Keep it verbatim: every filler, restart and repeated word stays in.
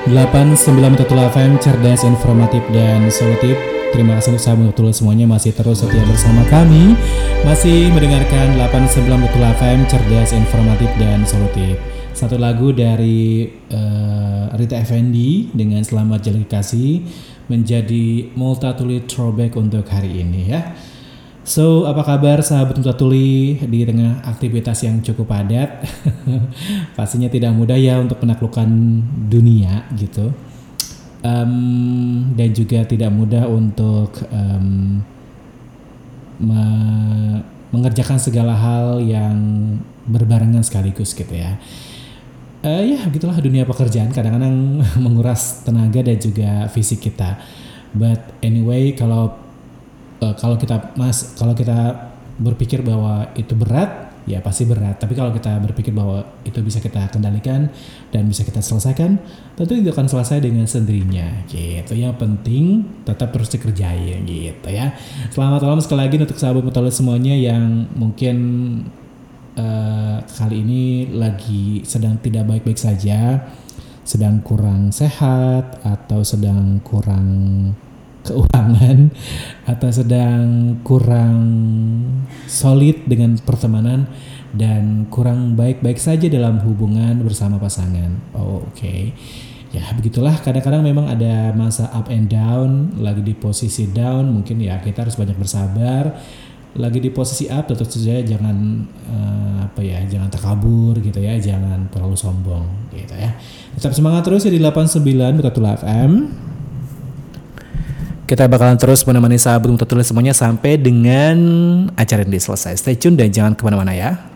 delapan puluh sembilan Betul F M, cerdas, informatif, dan solutif. Terima kasih untuk sahabat Betul semuanya masih terus setia bersama kami, masih mendengarkan delapan puluh sembilan Betul F M, cerdas, informatif, dan solutif. Satu lagu dari uh, Rita Effendy dengan Selamat Jalan Kasih menjadi Multatuli throwback untuk hari ini ya. So, apa kabar sahabat Multatuli di tengah aktivitas yang cukup padat? Pastinya tidak mudah ya untuk menaklukkan dunia gitu. Um, dan juga tidak mudah untuk um, me- mengerjakan segala hal yang berbarengan sekaligus gitu ya. Uh, ya begitulah dunia pekerjaan, kadang-kadang menguras tenaga dan juga fisik kita. But anyway, kalau uh, kalau kita mas kalau kita berpikir bahwa itu berat, ya pasti berat. Tapi kalau kita berpikir bahwa itu bisa kita kendalikan dan bisa kita selesaikan, tentu itu akan selesai dengan sendirinya gitu. Yang penting tetap terus dikerjain gitu ya. Selamat malam sekali lagi untuk sahabat Mutawalli semuanya yang mungkin uh, kali ini lagi sedang tidak baik-baik saja, sedang kurang sehat atau sedang kurang keuangan atau sedang kurang solid dengan pertemanan dan kurang baik-baik saja dalam hubungan bersama pasangan. Oh, oke. Okay. Ya, begitulah, kadang-kadang memang ada masa up and down, lagi di posisi down, mungkin ya kita harus banyak bersabar. Lagi di posisi up, tentu saja jangan uh, apa ya, jangan takabur gitu ya, jangan terlalu sombong gitu ya. Tetap semangat terus ya di delapan puluh sembilan Betul F M. Kita bakalan terus menemani sahabat Multatuli semuanya sampai dengan acara ini selesai. Stay tune dan jangan kemana-mana ya.